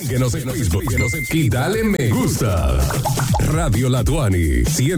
Síguenos en Facebook y dale me gusta. Radio La Tuani.